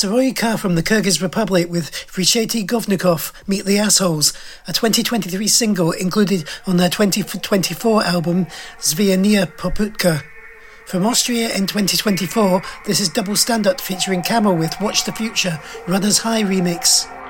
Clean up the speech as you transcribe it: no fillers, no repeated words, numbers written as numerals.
Soroyika from the Kyrgyz Republic with Vrichetty Govnikov, Meet the Assholes, a 2023 single included on their 2024 album Zviania Poputka. From Austria in 2024, this is Double Stand Up featuring Camel with Watch the Future, Runners High remix.